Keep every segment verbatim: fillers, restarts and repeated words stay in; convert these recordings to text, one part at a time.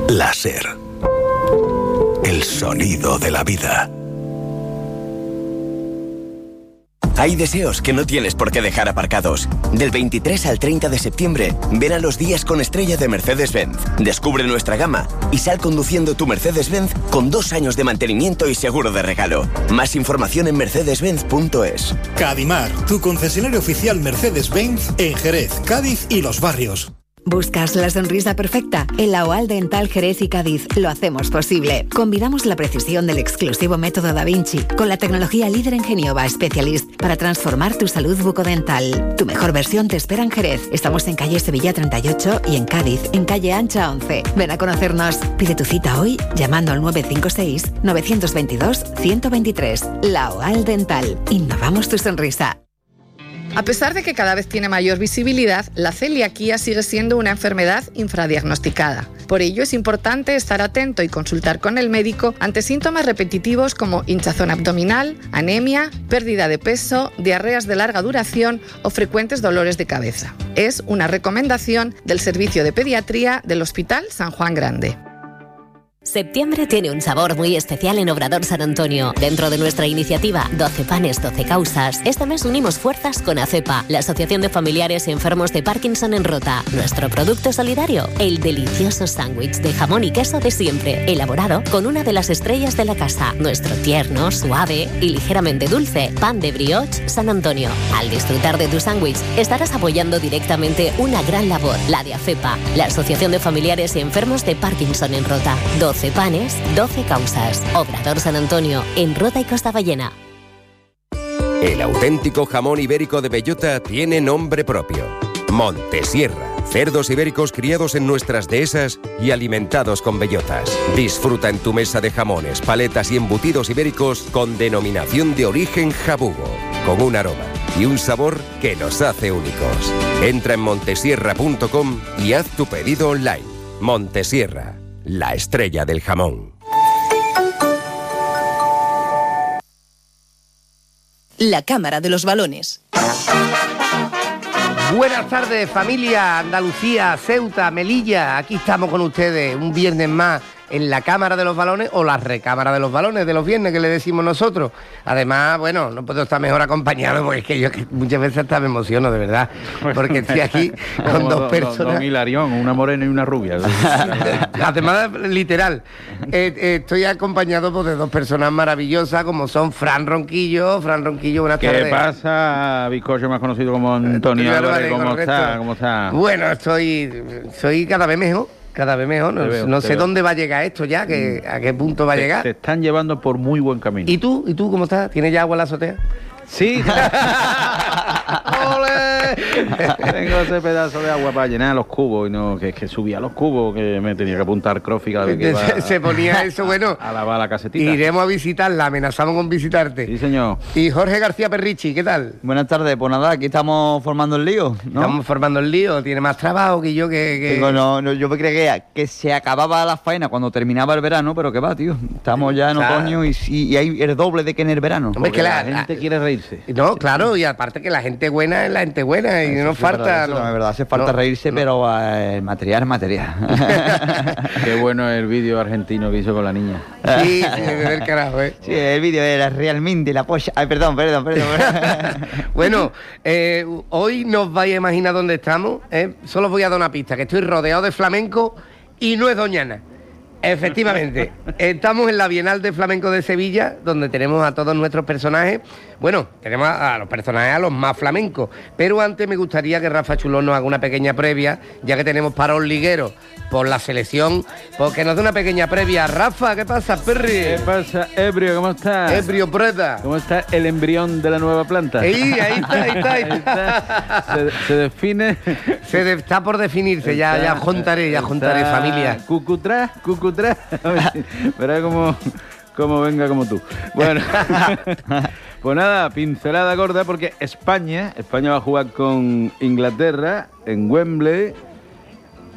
Láser. El sonido de la vida. Hay deseos que no tienes por qué dejar aparcados. Del veintitrés al treinta de septiembre, ven a los días con estrella de Mercedes-Benz. Descubre nuestra gama y sal conduciendo tu Mercedes-Benz con dos años de mantenimiento y seguro de regalo. Más información en mercedes benz punto es. Cadimar, tu concesionario oficial Mercedes-Benz en Jerez, Cádiz y Los Barrios. ¿Buscas la sonrisa perfecta? En la OAL Dental Jerez y Cádiz lo hacemos posible. Combinamos la precisión del exclusivo método Da Vinci con la tecnología líder en Geniova Specialist para transformar tu salud bucodental. Tu mejor versión te espera en Jerez. Estamos en calle Sevilla treinta y ocho y en Cádiz, en calle Ancha once. Ven a conocernos. Pide tu cita hoy llamando al nueve cinco seis, nueve dos dos, uno cero dos tres. La OAL Dental. Innovamos tu sonrisa. A pesar de que cada vez tiene mayor visibilidad, la celiaquía sigue siendo una enfermedad infradiagnosticada. Por ello es importante estar atento y consultar con el médico ante síntomas repetitivos como hinchazón abdominal, anemia, pérdida de peso, diarreas de larga duración o frecuentes dolores de cabeza. Es una recomendación del Servicio de Pediatría del Hospital San Juan Grande. Septiembre tiene un sabor muy especial en Obrador San Antonio. Dentro de nuestra iniciativa doce panes, doce causas, este mes unimos fuerzas con ACEPA, la Asociación de Familiares y Enfermos de Parkinson en Rota. Nuestro producto solidario, el delicioso sándwich de jamón y queso de siempre, elaborado con una de las estrellas de la casa. Nuestro tierno, suave y ligeramente dulce pan de brioche San Antonio. Al disfrutar de tu sándwich, estarás apoyando directamente una gran labor, la de ACEPA, la Asociación de Familiares y Enfermos de Parkinson en Rota. doce panes, doce causas. Obrador San Antonio, en Rota y Costa Ballena. El auténtico jamón ibérico de bellota tiene nombre propio. Montesierra. Cerdos ibéricos criados en nuestras dehesas y alimentados con bellotas. Disfruta en tu mesa de jamones, paletas y embutidos ibéricos con denominación de origen jabugo, con un aroma y un sabor que nos hace únicos. Entra en montesierra punto com y haz tu pedido online. Montesierra, la estrella del jamón. La Cámara de los Balones. Buenas tardes, familia, Andalucía, Ceuta, Melilla. Aquí estamos con ustedes un viernes más en la Cámara de los Balones, o la Recámara de los Balones de los viernes, que le decimos nosotros. Además, bueno, no puedo estar mejor acompañado, porque es que yo que muchas veces hasta me emociono, de verdad, porque estoy aquí con dos don, personas. Don Hilarión, una morena y una rubia. Además, literal, eh, eh, estoy acompañado pues, de dos personas maravillosas, como son Fran Ronquillo. Fran Ronquillo, buenas ¿Qué tardes. ¿Qué pasa, Bizcocho, más conocido como Antonio Álvarez? ¿Cómo está? ¿Cómo está? Bueno, estoy, soy cada vez mejor. Cada vez mejor, no, veo, no sé veo. dónde va a llegar esto ya, que, a qué punto va te, a llegar. Te están llevando por muy buen camino. ¿Y tú? ¿Y tú cómo estás? ¿Tienes ya agua en la azotea? Sí. ¡Ole! Tengo ese pedazo de agua para llenar los cubos y no que, que subía los cubos, que me tenía que apuntar Crofi cada vez que iba se, se ponía eso, bueno. A lavar la casetita. Iremos a visitarla, amenazamos con visitarte. Sí, señor. Y Jorge García Perrichi, ¿qué tal? Buenas tardes, pues nada, aquí estamos formando el lío, ¿no? Estamos formando el lío, tiene más trabajo que yo que... que... Digo, no, no, yo me creía que, que se acababa la faena cuando terminaba el verano, pero que va, tío. Estamos ya en o sea, otoño y, y hay el doble de que en el verano. Hombre, es que la, la gente la... quiere reírse. No, claro. Y aparte que la gente buena es la gente buena y eso no sí, falta... Verdad, no, no, es verdad, hace falta no, reírse, no. pero eh, el material es material. Qué bueno el vídeo argentino que hizo con la niña. Sí, sí, del carajo, ¿eh? Sí, el vídeo era realmente la polla... Ay, perdón, perdón, perdón. Bueno, eh, hoy no os vais a imaginar dónde estamos, ¿eh? Solo os voy a dar una pista, que estoy rodeado de flamenco y no es Doñana. Efectivamente, estamos en la Bienal de Flamenco de Sevilla, donde tenemos a todos nuestros personajes. Bueno, tenemos a los personajes, a los más flamencos, pero antes me gustaría que Rafa Chulón nos haga una pequeña previa, ya que tenemos parón liguero por la selección, porque nos dé una pequeña previa. Rafa, ¿qué pasa, Perry? ¿Qué pasa, Ebrio? ¿Cómo estás? Ebrio Preta. ¿Cómo está el embrión de la nueva planta? Ahí, ahí está, ahí está. Ahí está. Se, se define... Se de, está por definirse, ya, está, ya juntaré, ya juntaré, familia. Cucutrá, cucutrá. Verá cómo, cómo venga como tú. Bueno, pues nada, pincelada gorda, porque España, España va a jugar con Inglaterra en Wembley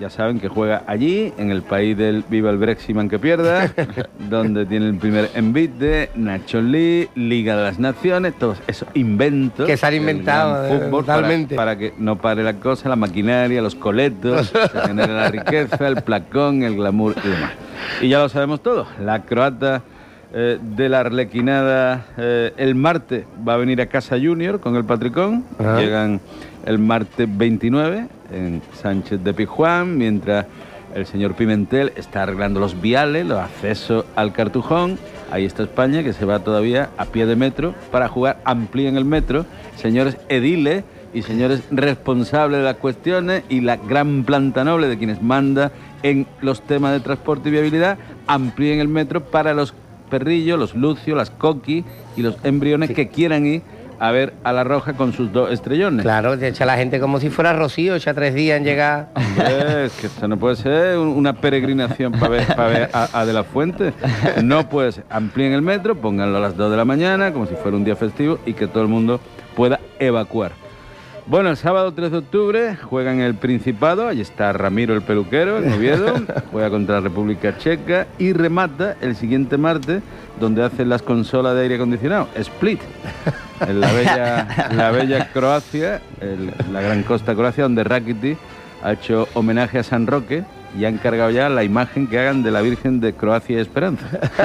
ya saben que juega allí, en el país del viva el Breximan que pierda, donde tiene el primer envite, Nacho Lee, Liga de las Naciones, todos esos inventos. Que se han inventado el fútbol totalmente. Para, para que no pare la cosa, la maquinaria, los coletos, se genere la riqueza, el placón, el glamour y demás. Y ya lo sabemos todos, la croata eh, de la arlequinada eh, el martes va a venir a Casa Junior con el Patricón, ah. Llegan el martes veintinueve en Sánchez de Pizjuán, mientras el señor Pimentel está arreglando los viales, los accesos al Cartujón. Ahí está España, que se va todavía a pie de metro para jugar. Amplíen el metro, señores ediles y señores responsables de las cuestiones y la gran planta noble de quienes manda en los temas de transporte y viabilidad, amplíen el metro para los perrillos, los lucios, las coquis y los embriones sí. que quieran ir a ver a La Roja con sus dos estrellones. Claro, te echa la gente como si fuera Rocío, echa tres días en llegar. Hombre, es que esto no puede ser una peregrinación para ver, para ver a, a De la Fuente. No puede ser. Amplíen el metro, pónganlo a las dos de la mañana, como si fuera un día festivo, y que todo el mundo pueda evacuar. Bueno, el sábado tres de octubre juegan el Principado, allí está Ramiro el peluquero, en Oviedo, juega contra la República Checa y remata el siguiente martes, donde hacen las consolas de aire acondicionado, Split, en la bella, la bella Croacia, el, la gran costa Croacia, donde Rakitic ha hecho homenaje a San Roque y ha encargado ya la imagen que hagan de la Virgen de Croacia y Esperanza.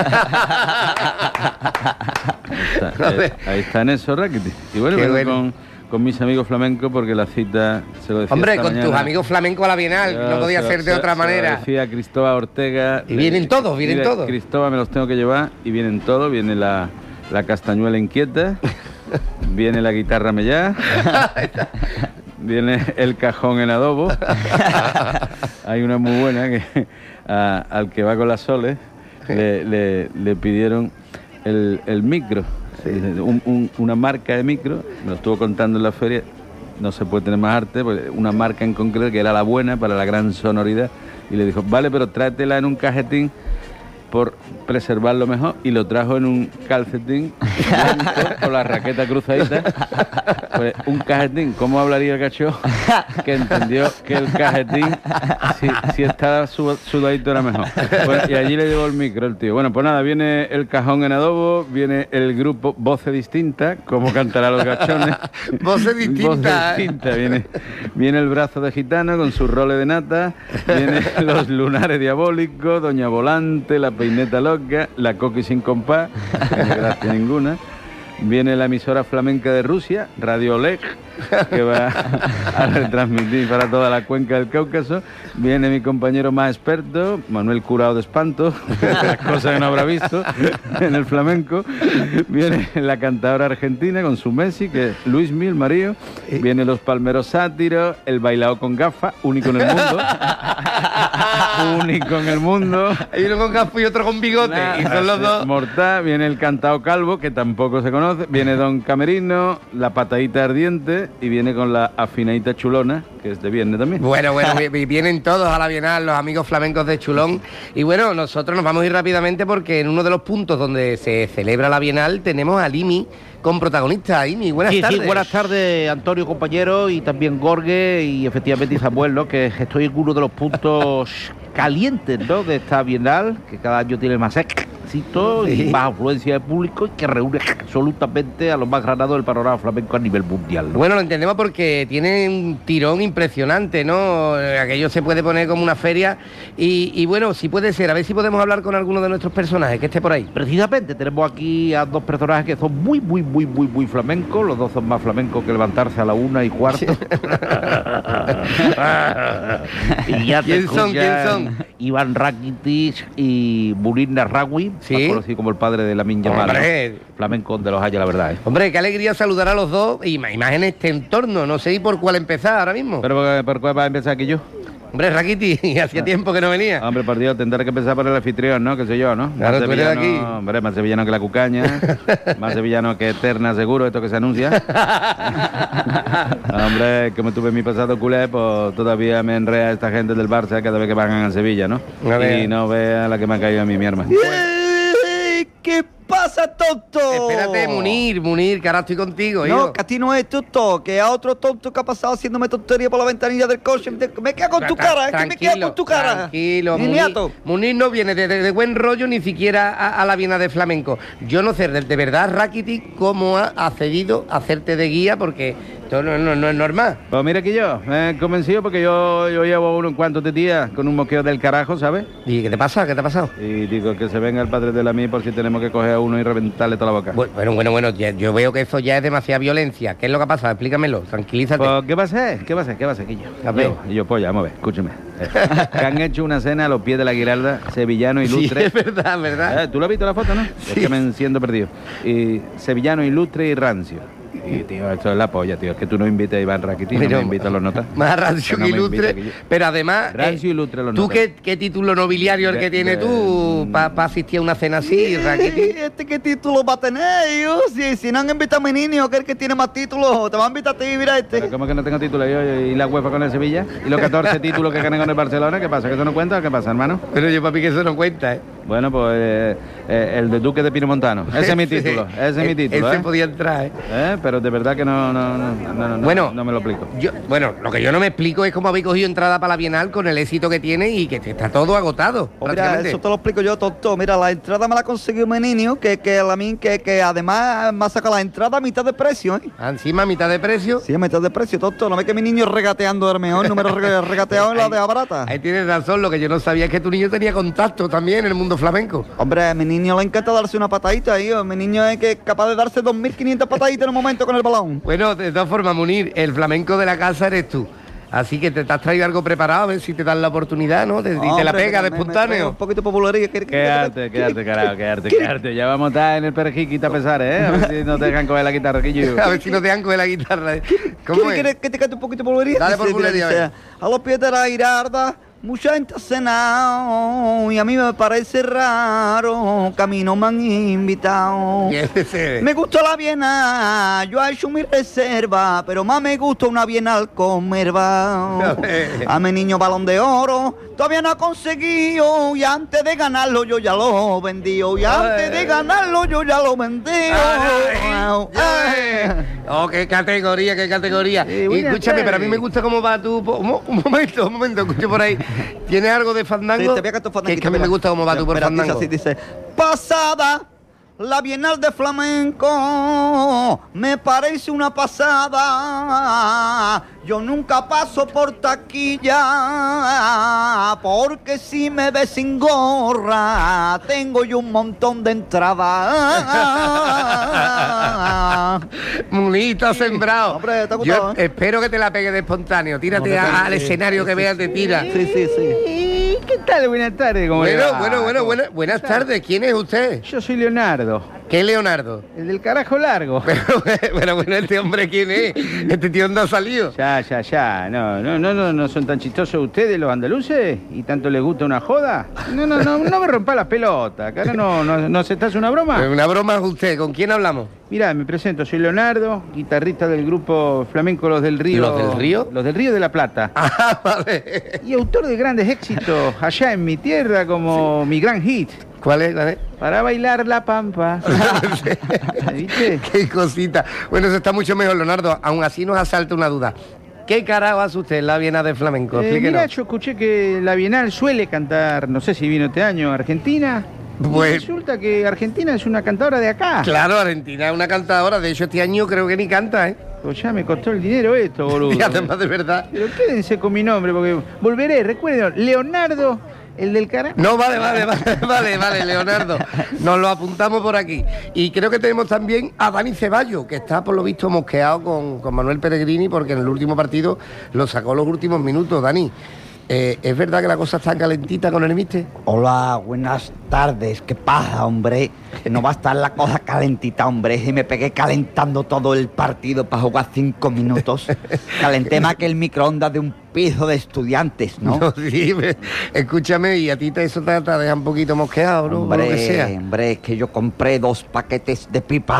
Ahí está, eh, ahí está en eso Rakitic. Y bueno, bueno. con... con mis amigos flamencos, porque la cita se lo decía. Hombre, con mañana. Tus amigos flamencos a la Bienal, Yo, no podía se, ser de se, otra se manera. Lo decía Cristóbal Ortega. Y vienen todos, vienen mire, todos. Cristóbal me los tengo que llevar y vienen todos. Viene la, la castañuela inquieta, viene la guitarra mellá, viene el cajón en adobo. Hay una muy buena que a, al que va con las soles le, le, le pidieron el, el micro. Sí. Un, un, una marca de micro, me lo estuvo contando en la feria, no se puede tener más arte, pues una marca en concreto que era la buena para la gran sonoridad, y le dijo, vale, pero tráetela en un cajetín por preservarlo mejor, y lo trajo en un calcetín blanco, con la raqueta cruzadita. Pues un cajetín, ¿cómo hablaría el cachorro? Que entendió que el cajetín, si, si estaba sudadito era mejor. Bueno, y allí le llevó el micro el tío. Bueno, pues nada, viene el cajón en adobo, viene el grupo Voces Distintas, como cantará los gachones. Voces Distintas. Voces Distintas. Viene, viene el brazo de gitano con su role de nata, viene los lunares diabólicos, Doña Volante, la peineta loca, la coqui sin compás, no me gracia ninguna. Viene la emisora flamenca de Rusia, Radio Oleg, que va a retransmitir para toda la cuenca del Cáucaso. Viene mi compañero más experto, Manuel Curao de Espanto, las cosas que no habrá visto en el flamenco. Viene la cantadora argentina con su Messi, que es Luis Mil, marido. Viene los palmeros sátiros, el bailao con gafas, único en el mundo. Único en el mundo. Hay uno con gafas y otro con bigote, nah, y son los dos. Mortal, viene el cantao calvo, que tampoco se conoce. Viene Don Camerino, la patadita ardiente, y viene con la afinadita chulona, que es de viernes también. Bueno, bueno, vienen todos a la Bienal, los amigos flamencos de Chulón. Y bueno, nosotros nos vamos a ir rápidamente porque en uno de los puntos donde se celebra la Bienal tenemos a Limi con protagonista. Imi, buenas sí, tardes. Sí, buenas tardes, Antonio, compañero, y también Gorge, y efectivamente Samuel, ¿no? Que estoy en uno de los puntos calientes, ¿no? De esta Bienal, que cada año tiene más éxito y más afluencia de público, y que reúne absolutamente a los más granados del panorama flamenco a nivel mundial, ¿no? Bueno, lo entendemos porque tiene un tirón impresionante, ¿no? Aquello se puede poner como una feria y, y bueno, si puede ser, a ver si podemos hablar con alguno de nuestros personajes que esté por ahí. Precisamente, tenemos aquí a dos personajes que son muy, muy, muy, muy, muy flamencos. Los dos son más flamencos que levantarse a la una y cuarto. Y ya ¿Quién son? ¿Quién son? Iván Rakitic y Munir Narraoui, ¿sí? Más conocido como el padre de Lamine Yamal, ¿no? Flamenco donde los haya, la verdad, ¿eh? Hombre, qué alegría saludar a los dos y más en este entorno. No sé ni por cuál empezar ahora mismo. ¿Pero por cuál va a empezar aquí yo? Hombre, Rakitic, hacía tiempo que no venía. Hombre, por Dios, tendré que empezar por el anfitrión, ¿no? Que soy yo, ¿no? Claro, tú eres de aquí. Hombre, más sevillano que la cucaña, más sevillano que Eterna, seguro, esto que se anuncia. Hombre, como tuve mi pasado culé, pues todavía me enrea esta gente del Barça cada vez que van a Sevilla, ¿no? A y no vea la que me ha caído a mí, mi hermano. ¿Qué pasa, tonto? Espérate, Munir, Munir, que ahora estoy contigo, No, hijo. que a ti no es tonto, que a otro tonto que ha pasado haciéndome tontería por la ventanilla del coche. Me queda con tu cara, es que me queda con tu cara. Tranquilo, Munir, Niñato. Munir no viene de, de- de buen rollo ni siquiera a, a la Bienal de Flamenco. Yo no sé, de, de verdad, Rakitic, cómo ha accedido a hacerte de guía, porque esto no, no- no es normal. Pues mira que yo, me he convencido porque yo, yo llevo unos cuantos de días con un mosqueo del carajo, ¿sabes? ¿Y qué te pasa? ¿Qué te ha pasado? Y digo que se venga el padre de la mí por si tenemos que coger a uno y reventarle toda la boca. Bueno, bueno, bueno, ya- yo veo que eso ya es demasiada violencia. ¿Qué es lo que ha pasado? Explícamelo, tranquilízate. Pues, ¿qué va a ser? ¿Qué va a ser? ¿Qué va a ser, Quillo? A ver. Yo, y yo, pues ya, vamos a ver, escúchame. Eh, que han hecho una cena a los pies de la Giralda, sevillano ilustre. Sí, es verdad, verdad. Eh, ¿Tú lo has visto la foto, no? Sí. Es que me siento perdido. Y sevillano ilustre y rancio. Y, tío, esto es la polla, tío. Es que tú no invites a Iván Rakitic, no Pero- me invitas a los notas. Más rancio Que no que me ilustre. invita, que yo- Pero además, Rancio eh, ilustre los ¿tú notas. qué, qué título nobiliario el que De- tienes de- tú para asistir a una cena así, Rakitic? ¿Este qué título va a tener, yo? Si, si no han invitado a mi niño, que es el que tiene más títulos, te va a invitar a ti, mira este. Pero ¿cómo que no tengo título yo y la UEFA con el Sevilla? ¿Y los catorce títulos que gané con el Barcelona? ¿Qué pasa? ¿Que eso no cuenta? ¿Qué pasa, hermano? Pero yo, papi, que eso no cuenta, ¿eh? Bueno, pues eh, eh, el de Duque de Pinomontano. Ese es mi título, ese es mi título, Ese ¿eh? podía entrar, ¿eh? ¿Eh? Pero de verdad que no, no, no, no, no, no, Bueno, no me lo explico. Yo, bueno, lo que yo no me explico es cómo habéis cogido entrada para la Bienal con el éxito que tiene y que está todo agotado. Oh, mira, prácticamente. eso te lo explico yo, tonto. Mira, la entrada me la consiguió mi niño, que, que, a mí, que, que además me ha sacado la entrada a mitad de precio, ¿eh? Encima, a mitad de precio. Sí, a mitad de precio, tonto. No ve que mi niño regateando el mejor número re- regateado en la de barata. Ahí tienes razón, lo que yo no sabía es que tu niño tenía contacto también en el mundo flamenco. Hombre, a mi niño le encanta darse una patadita, hijo. Mi niño es que es capaz de darse dos mil quinientas pataditas en un momento con el balón. Bueno, de todas formas, Munir, el flamenco de la casa eres tú. Así que te, te has traído algo preparado, a ver si te dan la oportunidad, ¿no? De- y te la pega de espontáneo. Un poquito de popularidad. Quédate, quédate, carajo, quédate, quédate. Ya vamos a estar en el perejiquita a pesar, ¿eh? A ver si no te dejan coger la guitarra, Quillo. A ver si no te dan con la guitarra. ¿eh? ¿Cómo ¿Quieres es? ¿Quieres que te cante un poquito de popularidad? Dale Dice, popularidad, dice, a ver. a los pies de la Giralda, mucha gente ha cenado y a mí me parece raro que a mí no me han invitado. ¿Qué es ese? Me gusta la Bienal, yo he hecho mi reserva, pero más me gusta una Bienal con merva. A mi niño balón de oro todavía no ha conseguido y antes de ganarlo yo ya lo vendí. Y antes de ganarlo yo ya lo vendí. Oh, qué categoría, qué categoría. Y buenas escúchame, pero a mí tardes. me gusta cómo va tu... po- Un, mo- un momento, un momento, escucho por ahí. ¿Tienes algo de fandango? Sí, te voy a cantar Que es que a mí me gusta cómo va tu por Mira, dice fandango. así, dice, pasada la Bienal de Flamenco, me parece una pasada. Yo nunca paso por taquilla, porque si me ves sin gorra, tengo yo un montón de entradas. Munito sembrado. Hombre, te ha Yo gustado, ¿eh? espero que te la pegue de espontáneo. Tírate No, a- al sí, escenario sí, que sí, veas, te tira. Sí, sí, sí. ¿Qué tal? Buenas tardes. ¿Cómo le Bueno, va? bueno, bueno, buena- buenas tardes. ¿Quién es usted? Yo soy Leonardo, ¿Qué Leonardo? el del carajo largo. Pero, pero bueno, ¿este hombre quién es? ¿Este tío dónde ha salido? Ya, ya, ya. No, no, no, no, no son tan chistosos ustedes los andaluces y tanto les gusta una joda. No, no, no, no me rompa las pelotas. Cara, no, no, no se te hace una broma. Una broma es usted. ¿Con quién hablamos? Mira, me presento, soy Leonardo, guitarrista del grupo flamenco Los del Río. ¿Los del Río? Los del Río de la Plata. Ah, vale. Y autor de grandes éxitos allá en mi tierra como mi gran hit. ¿Cuál es? ¿Cuál es? Para bailar la pampa. ¿Viste? Qué cosita. Bueno, eso está mucho mejor, Leonardo. Aún así nos asalta una duda. ¿Qué carajo hace usted en la Bienal de Flamenco? Eh, Explíquenos. mira, yo escuché que la Bienal suele cantar, no sé si vino este año, Argentina. Pues- Y resulta que Argentina es una cantadora de acá. Claro, Argentina es una cantadora. De hecho, este año creo que ni canta, ¿eh? Pues ya me costó el dinero esto, boludo. Y además, de verdad. Pero quédense con mi nombre, porque volveré, recuerden, Leonardo, el del carajo. No, vale, vale, vale, vale, vale, Leonardo. Nos lo apuntamos por aquí. Y creo que tenemos también a Dani Ceballos, que está por lo visto mosqueado con, con Manuel Pellegrini, porque en el último partido lo sacó los últimos minutos. Dani, eh, ¿es verdad que la cosa está calentita con el míster? Hola, buenas tardes. ¿Qué pasa, hombre? No va a estar la cosa calentita, hombre. Y me pegué calentando todo el partido para jugar cinco minutos. Calenté más que el microondas de un piso de estudiantes, ¿no? No, sí, me- escúchame, y a ti te, eso te, te deja un poquito mosqueado, ¿no? Por lo que sea. Hombre, hombre, es que yo compré dos paquetes de pipa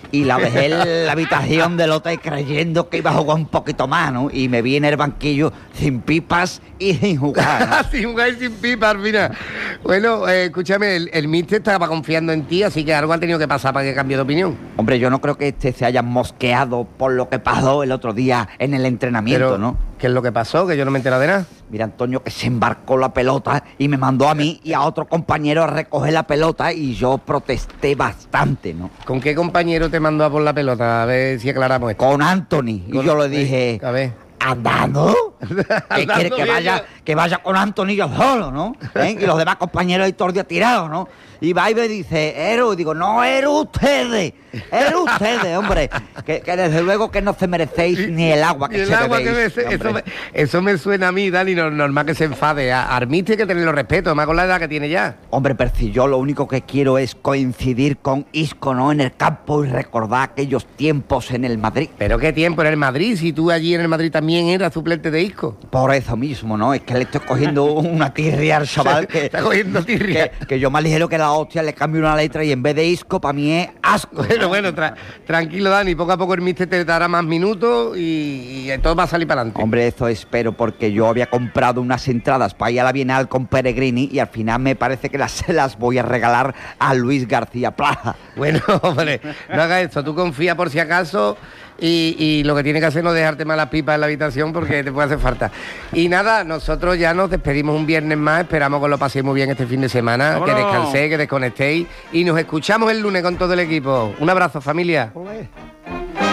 y la dejé en la habitación del hotel creyendo que iba a jugar un poquito más, ¿no? Y me vi en el banquillo sin pipas y sin jugar, ¿no? Sin jugar y sin pipas, mira. Bueno, eh, escúchame, el, el míster estaba confiando en ti, así que algo ha tenido que pasar para que cambie de opinión. Hombre, yo no creo que este se haya mosqueado por lo que pasó el otro día en el entrenamiento, Pero, ¿no? ¿qué es lo que pasó? Que yo no me he enterado de nada. Mira, Antonio, que se embarcó la pelota y me mandó a mí y a otro compañero a recoger la pelota y yo protesté bastante, ¿no? ¿Con qué compañero te mandó a por la pelota? A ver si aclaramos esto. Con Anthony. Y Con- yo le dije... A ver. ¿Andando? ¿Qué quiere que bien vaya, yo. que vaya con Anthony yo solo, ¿no? ¿Eh? Y los demás compañeros ahí todos días tirados, ¿no? Y va y me dice, Eru, y digo, no, Eru ustedes, Eru ustedes, hombre, que, que desde luego que no se merecéis ni el agua que Y el se agua bebéis, que me- eso, hombre. me, eso me suena a mí, Dani, no- normal que se enfade. A Armiste hay que tenerlo respeto, más con la edad que tiene ya. Hombre, Percy, yo lo único que quiero es coincidir con Isco, ¿no? En el campo y recordar aquellos tiempos en el Madrid. ¿Pero qué tiempo en el Madrid? Si tú allí en el Madrid también eras suplente de Isco. Por eso mismo, ¿no? Es que le estoy cogiendo una tirria al chaval que... Está cogiendo tirria. Que, que yo más ligero que la hostia le cambio una letra y en vez de Isco, para mí es asco. Bueno, bueno, tra- tranquilo, Dani, poco a poco el míster te dará más minutos y, y todo va a salir para adelante. Hombre, eso espero, porque yo había comprado unas entradas para ir a la Bienal con Peregrini y al final me parece que las, se las voy a regalar a Luis García Plaza. Bueno, hombre, no hagas esto, tú confía por si acaso y, y lo que tienes que hacer es no dejarte malas pipas en la habitación porque te puede hacer falta. Y nada, nosotros ya nos despedimos un viernes más, esperamos que lo paséis muy bien este fin de semana, ¡Vámonos! que descanséis, que desconectéis y nos escuchamos el lunes con todo el equipo. Un abrazo, familia.